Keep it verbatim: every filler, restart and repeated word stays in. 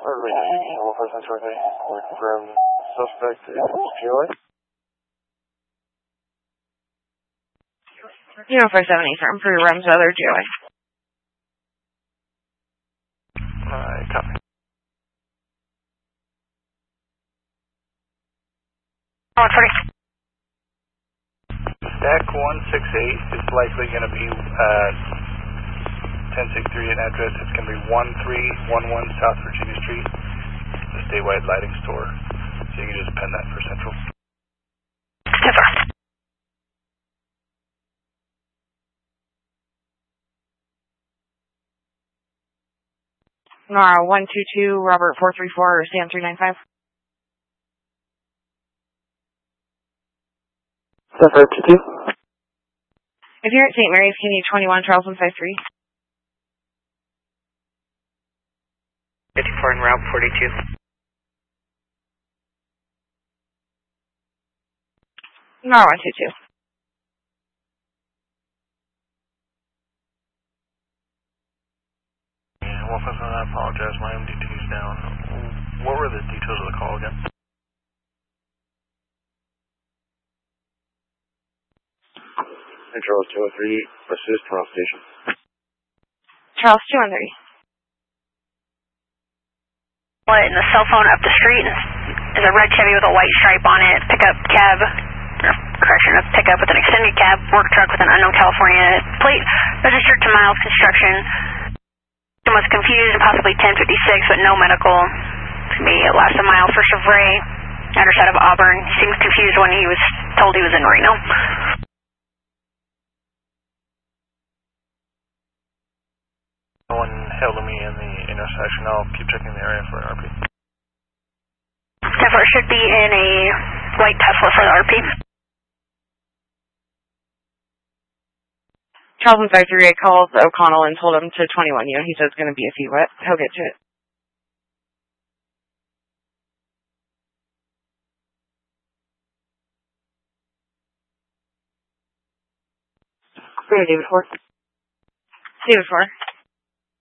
From suspect is G O A. You know, five seventy from for Rams other G O A. Alright, copy. one forty. Stack one six eight is likely going to be uh, ten six three in address. It's going to be one three one one South Virginia Street. It's a statewide lighting store. So you can just pen that for Central. Yes, sir. Nara one two two, Robert four three four, Sam three nine five. Zephyr two two. If you're at Saint Mary's, can you twenty-one, Charles one five three? fifty-four en route, forty-two. Nara one two two. Yeah, one five seven, I apologize. My M D two is down. What were the details of the call again? Charles two oh three, assist Ross Station. Charles two one three. What, in the cell phone up the street is a red Chevy with a white stripe on it, pickup cab, or correction, a pickup with an extended cab, work truck with an unknown California plate, registered to Miles Construction. He was confused and possibly ten fifty-six, but no medical. It's going to be last a mile for Chevray, underside of Auburn. He seemed confused when he was told he was in Reno. No one held me in the intersection. I'll keep checking the area for an R P. Therefore, it should be in a white Tesla for the R P. Charles one five three, I called O'Connell and told him to twenty-one. You know, he says it's going to be a few, but he'll get to it. David four. David four.